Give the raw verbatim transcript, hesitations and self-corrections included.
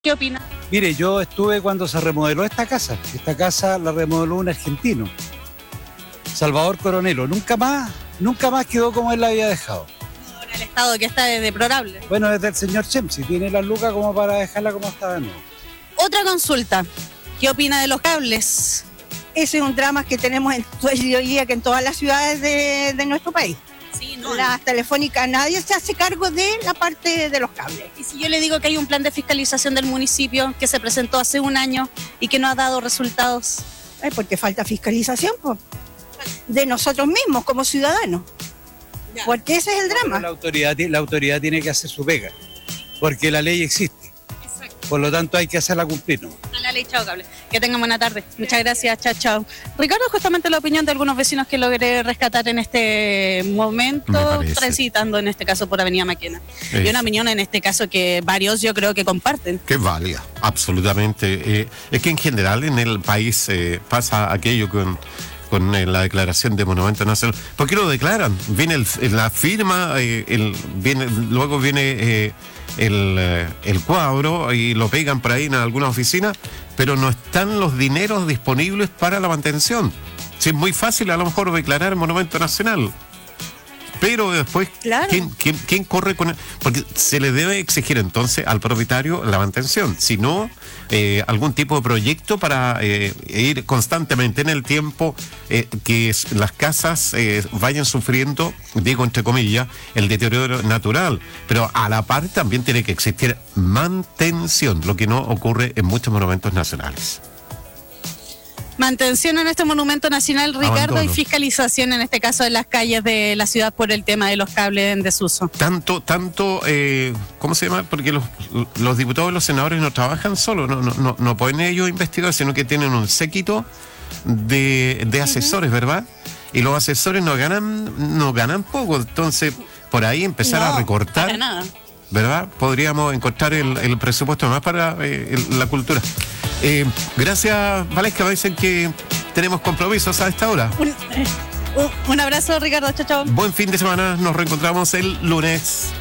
¿Qué opina? Mire, yo estuve cuando se remodeló esta casa. Esta casa la remodeló un argentino, Salvador Coronelo. Nunca más, nunca más quedó como él la había dejado. En el estado que está de deplorable. Bueno, desde el señor Chemsi, tiene la lucas como para dejarla como estaba de nuevo. Otra consulta. ¿Qué opina de los cables? Ese es un drama que tenemos en, yo diría que en todas las ciudades de, de nuestro país. Sí, no. Las telefónicas, nadie se hace cargo de la parte de los cables. Y si yo le digo que hay un plan de fiscalización del municipio que se presentó hace un año y que no ha dado resultados. Ay, porque falta fiscalización, pues, de nosotros mismos como ciudadanos. Ya. Porque ese es el drama. La autoridad, la autoridad tiene que hacer su pega, porque la ley existe. Exacto. Por lo tanto hay que hacerla cumplir, ¿no? A la ley, chao cable. Que tengan buena tarde. Muchas gracias, chao, chao. Ricardo, justamente la opinión de algunos vecinos que logré rescatar en este momento, transitando en este caso por Avenida Maquena. Es. Y una opinión en este caso que varios yo creo que comparten. Que es válida, absolutamente. Eh, es que en general en el país eh, pasa aquello con... con eh, la declaración de Monumento Nacional. ¿Por qué lo declaran? Viene el, la firma, eh, el, viene, luego viene eh, el, eh, el cuadro y lo pegan por ahí en alguna oficina, pero no están los dineros disponibles para la mantención. Sí, es muy fácil a lo mejor declarar Monumento Nacional, pero después, claro. ¿quién, quién, quién corre con él? Porque se le debe exigir entonces al propietario la mantención, si no, eh, algún tipo de proyecto para eh, ir constantemente en el tiempo, eh, que es, las casas eh, vayan sufriendo, digo entre comillas, el deterioro natural, pero a la par también tiene que existir mantención, lo que no ocurre en muchos monumentos nacionales. Mantención en este monumento nacional, Ricardo, Abandono. Y fiscalización en este caso de las calles de la ciudad por el tema de los cables en desuso. Tanto, tanto, eh, ¿cómo se llama? Porque los, los diputados y los senadores no trabajan solos, no, no, no, no pueden ellos investigar, sino que tienen un séquito de, de asesores, uh-huh. ¿verdad? Y los asesores no ganan, no ganan poco, entonces por ahí empezar no, a recortar. Para nada. ¿Verdad? Podríamos encontrar el, el presupuesto más para eh, el, la cultura. Eh, gracias, Valesca. Me dicen que tenemos compromisos a esta hora. Un, eh, un abrazo, Ricardo. Chao, chao. Buen fin de semana. Nos reencontramos el lunes.